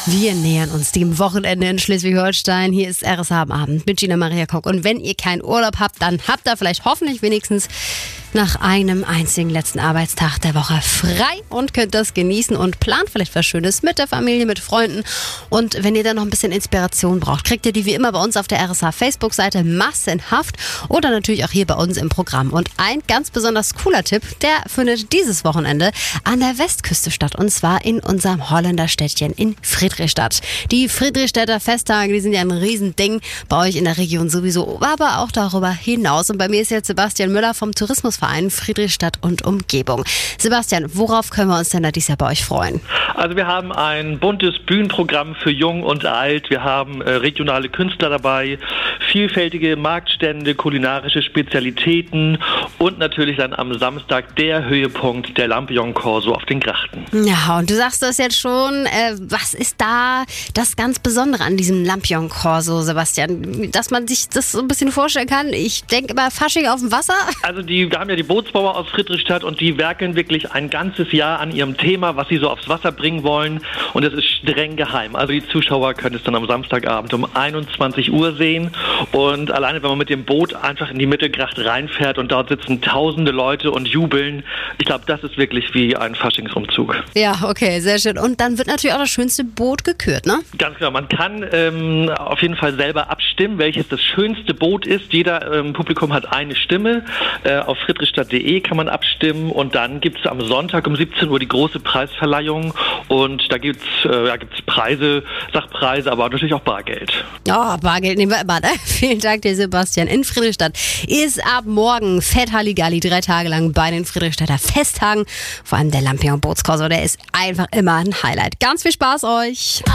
Wir nähern uns dem Wochenende in Schleswig-Holstein. Hier ist RSH am Abend mit Gina Maria Kock. Und wenn ihr keinen Urlaub habt, dann habt ihr vielleicht hoffentlich wenigstens nach einem einzigen letzten Arbeitstag der Woche frei und könnt das genießen und plant vielleicht was Schönes mit der Familie, mit Freunden. Und wenn ihr dann noch ein bisschen Inspiration braucht, kriegt ihr die wie immer bei uns auf der RSH Facebook-Seite massenhaft oder natürlich auch hier bei uns im Programm. Und ein ganz besonders cooler Tipp, der findet dieses Wochenende an der Westküste statt, und zwar in unserem Holländerstädtchen in Friedrichstadt. Die Friedrichstädter Festtage, die sind ja ein Riesending bei euch in der Region sowieso, aber auch darüber hinaus. Und bei mir ist jetzt Sebastian Müller vom Tourismusverein Friedrichstadt und Umgebung. Sebastian, worauf können wir uns denn da dieses Jahr bei euch freuen? Also wir haben ein buntes Bühnenprogramm für Jung und Alt. Wir haben regionale Künstler dabei, vielfältige Marktstände, kulinarische Spezialitäten und natürlich dann am Samstag der Höhepunkt, der Lampion Corso auf den Grachten. Ja, und du sagst das jetzt schon. Was ist da das ganz Besondere an diesem Lampion Corso, Sebastian? Dass man sich das so ein bisschen vorstellen kann. Ich denke immer Fasching auf dem Wasser. Also wir haben ja die Bootsbauer aus Friedrichstadt und die werkeln wirklich ein ganzes Jahr an ihrem Thema, was sie so aufs Wasser bringen wollen, und es ist streng geheim. Also die Zuschauer können es dann am Samstagabend um 21 Uhr sehen, und alleine wenn man mit dem Boot einfach in die Mittelgracht reinfährt und dort sitzen tausende Leute und jubeln, ich glaube, das ist wirklich wie ein Faschingsumzug. Ja, okay, sehr schön. Und dann wird natürlich auch das schönste Boot gekürt, ne? Ganz genau, man kann auf jeden Fall selber abstimmen, welches das schönste Boot ist. Jeder im Publikum hat eine Stimme. Auf friedrichstadt.de kann man abstimmen, und dann gibt es am Sonntag um 17 Uhr die große Preisverleihung, und da gibt's Preise, Sachpreise, aber natürlich auch Bargeld. Ja, Bargeld nehmen wir immer, ne? Vielen Dank dir, Sebastian. In Friedrichstadt ist ab morgen Fett Halligalli 3 Tage lang bei den Friedrichstädter Festtagen. Vor allem der Lampion Bootskorso, der ist einfach immer ein Highlight. Ganz viel Spaß euch!